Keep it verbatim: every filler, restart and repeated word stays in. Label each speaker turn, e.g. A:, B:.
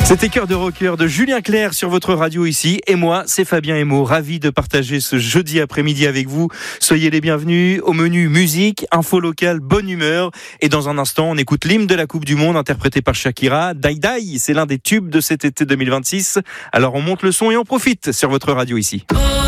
A: C'était Cœur de Rocker de Julien Clerc sur votre radio ici. Et moi, c'est Fabien Emo, ravi de partager ce jeudi après-midi avec vous. Soyez les bienvenus au menu musique, info locale, bonne humeur. Et dans un instant, on écoute l'hymne de la Coupe du Monde interprété par Shakira. Dai Dai, c'est l'un des tubes de cet été deux mille vingt-six. Alors on monte le son et on profite sur votre radio ici.